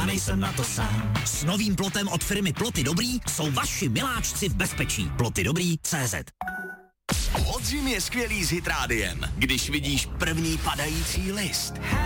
nejsem na to sám. S novým plotem od firmy Ploty Dobrý jsou vaši miláčci v bezpečí. Ploty Dobrý CZ. Podzim je skvělý s Hit Rádiem, když vidíš první padající list.